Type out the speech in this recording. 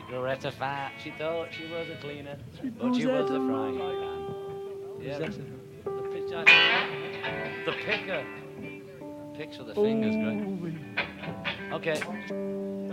Loretta Fat, she thought she was a cleaner, but was she was at a the frying pan. Yeah, Is that the picker. Picks with the fingers, great. Okay.